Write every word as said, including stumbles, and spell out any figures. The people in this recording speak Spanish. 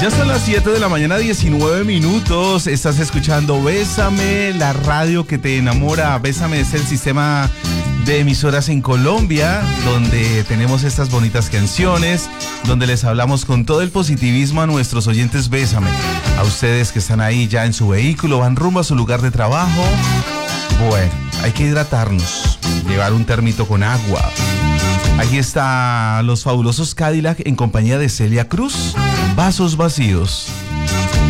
Ya son las siete de la mañana, diecinueve minutos. Estás escuchando Bésame, la radio que te enamora. Bésame es el sistema de emisoras en Colombia, donde tenemos estas bonitas canciones, donde les hablamos con todo el positivismo a nuestros oyentes. Bésame, a ustedes que están ahí ya en su vehículo, van rumbo a su lugar de trabajo. Bueno, hay que hidratarnos, llevar un termito con agua. Aquí está los fabulosos Cadillac en compañía de Celia Cruz. Vasos vacíos.